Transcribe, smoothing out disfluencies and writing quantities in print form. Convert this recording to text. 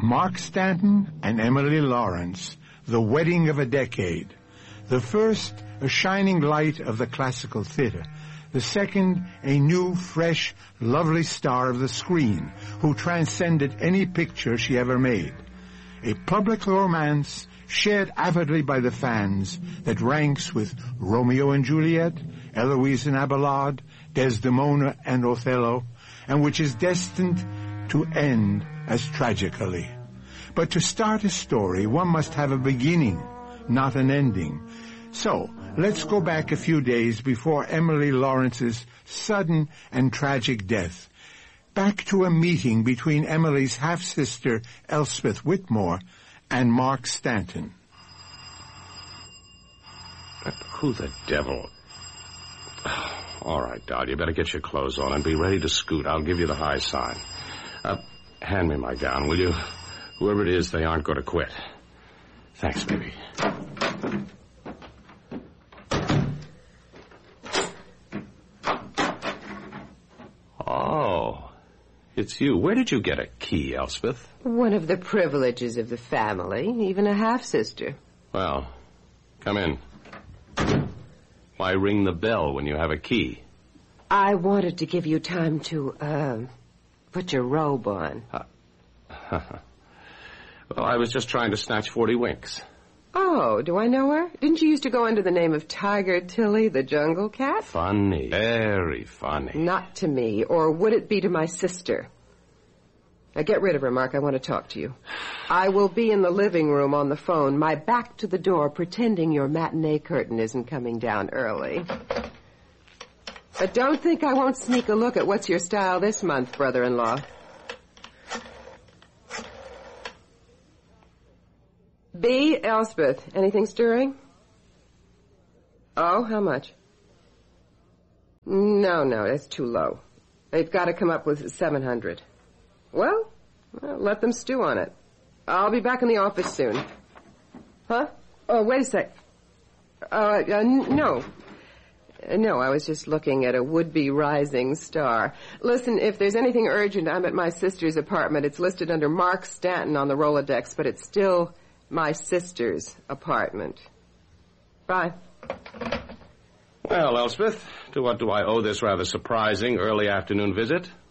Mark Stanton and Emily Lawrence, The Wedding of a Decade. The first, a shining light of the classical theater. The second, a new, fresh, lovely star of the screen who transcended any picture she ever made. A public romance shared avidly by the fans that ranks with Romeo and Juliet, Eloise and Abelard, Desdemona and Othello, and which is destined to end as tragically. But to start a story, one must have a beginning, not an ending. So, let's go back a few days before Emily Lawrence's sudden and tragic death. Back to a meeting between Emily's half-sister, Elspeth Whitmore, and Mark Stanton. Who the devil? All right, Doll, you better get your clothes on and be ready to scoot. I'll give you the high sign. Hand me my gown, will you? Whoever it is, they aren't going to quit. Thanks, baby. Oh, it's you. Where did you get a key, Elspeth? One of the privileges of the family, even a half-sister. Well, come in. Why ring the bell when you have a key? I wanted to give you time to, put your robe on. Well, I was just trying to snatch 40 winks. Oh, do I know her? Didn't you used to go under the name of Tiger Tilly, the jungle cat? Funny. Very funny. Not to me, or would it be to my sister? Now get rid of her, Mark. I want to talk to you. I will be in the living room on the phone, my back to the door, pretending your matinee curtain isn't coming down early. But don't think I won't sneak a look at what's your style this month, brother-in-law. B. Elspeth, anything stirring? Oh, how much? No, that's too low. They've got to come up with 700. Well, let them stew on it. I'll be back in the office soon. Huh? Oh, wait a sec. No. No, I was just looking at a would-be rising star. Listen, if there's anything urgent, I'm at my sister's apartment. It's listed under Mark Stanton on the Rolodex, but it's still my sister's apartment. Bye. Well, Elspeth, to what do I owe this rather surprising early afternoon visit?